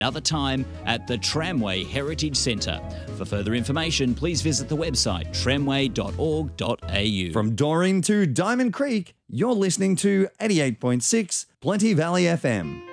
another time at the Tramway Heritage Centre. For further information, please visit the website tramway.org.au. From Doreen to Diamond Creek, you're listening to 88.6 Plenty Valley FM.